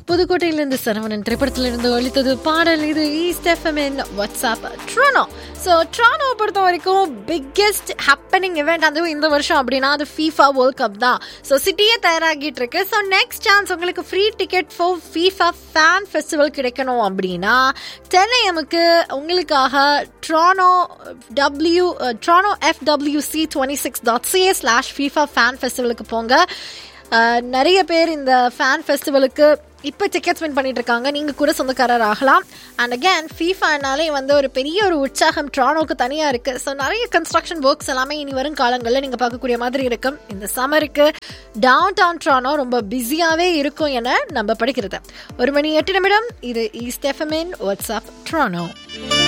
புதுக்கோட்டையிலிருந்து சரவணன் திரைப்படத்திலிருந்து ஒழித்தது பாடல். இது ஈஸ்ட் எஃப்எம்மின் வாட்ஸ்அப் ட்ரோனோ. ஸோ ட்ரோனோவை பொறுத்த வரைக்கும் பிக்கெஸ்ட் ஹேப்பனிங் இவெண்ட் அதுவும் இந்த வருஷம் அப்படின்னா அது FIFA வேர்ல்ட் கப் தான். ஸோ சிட்டியே தயாராகிட்டு இருக்கு. ஸோ நெக்ஸ்ட் சான்ஸ் உங்களுக்கு free ticket for FIFA fan festival கிடைக்கணும் அப்படின்னா 10 AM உங்களுக்காக ட்ரோனோ FWC26.ca/FIFA ஃபேன் ஃபெஸ்டிவலுக்கு போங்க. நிறைய பேர் இந்த ஃபேன் ஃபெஸ்டிவலுக்கு இப்போ டிக்கெட்ஸ் வின் பண்ணிட்டு இருக்காங்க. நீங்கள் கூட சொந்தக்காரர் ஆகலாம். அண்ட் அகேன் FIFAனாலே ஒரு பெரிய ஒரு உற்சாகம் ட்ரானோக்கு தனியாக இருக்குது. ஸோ நிறைய கன்ஸ்ட்ரக்ஷன் ஒர்க்ஸ் எல்லாமே இனி வரும் காலங்களில் நீங்கள் பார்க்கக்கூடிய மாதிரி இருக்கும். இந்த சம்மருக்கு டவுன் டவுன் ட்ரானோ ரொம்ப பிஸியாகவே இருக்கும் என நம்பப்படுகிறது. 1:08 இது ஈஸ்ட் எஃப்எம்மின் வாட்ஸ்அப் ட்ரானோ.